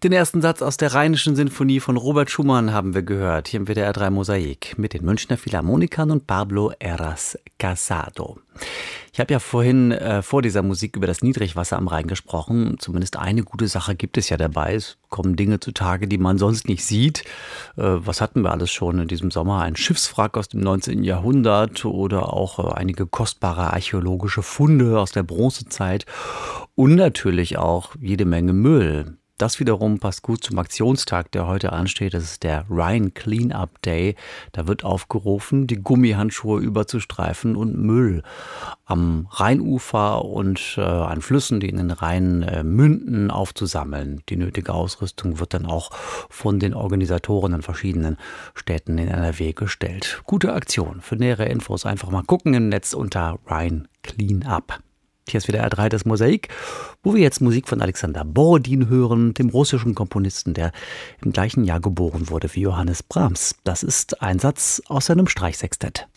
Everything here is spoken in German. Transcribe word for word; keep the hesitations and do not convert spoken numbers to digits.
Den ersten Satz aus der Rheinischen Sinfonie von Robert Schumann haben wir gehört, hier im W D R drei Mosaik mit den Münchner Philharmonikern und Pablo Heras Casado. Ich habe ja vorhin äh, vor dieser Musik über das Niedrigwasser am Rhein gesprochen. Zumindest eine gute Sache gibt es ja dabei. Es kommen Dinge zutage, die man sonst nicht sieht. Äh, was hatten wir alles schon in diesem Sommer? Ein Schiffswrack aus dem neunzehnten Jahrhundert oder auch äh, einige kostbare archäologische Funde aus der Bronzezeit und natürlich auch jede Menge Müll. Das wiederum passt gut zum Aktionstag, der heute ansteht. Das ist der Rhine Cleanup Day. Da wird aufgerufen, die Gummihandschuhe überzustreifen und Müll am Rheinufer und äh, an Flüssen, die in den Rhein äh, münden, aufzusammeln. Die nötige Ausrüstung wird dann auch von den Organisatoren in verschiedenen Städten in N R W gestellt. Gute Aktion. Für nähere Infos einfach mal gucken im Netz unter Rhine Cleanup. Hier ist wieder W D R drei das Mosaik, wo wir jetzt Musik von Alexander Borodin hören, dem russischen Komponisten, der im gleichen Jahr geboren wurde wie Johannes Brahms. Das ist ein Satz aus seinem Streichsextett.